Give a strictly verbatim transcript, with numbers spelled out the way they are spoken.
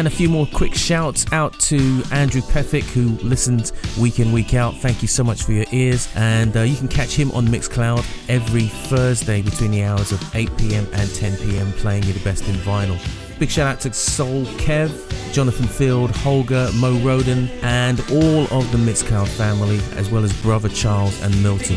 And a few more quick shouts out to Andrew Pethick, who listens week in, week out. Thank you so much for your ears. And uh, you can catch him on Mixcloud every Thursday between the hours of eight p.m. and ten p.m. playing you the best in vinyl. Big shout out to Soul Kev, Jonathan Field, Holger, Mo Roden, and all of the Mixcloud family, as well as brother Charles and Milton.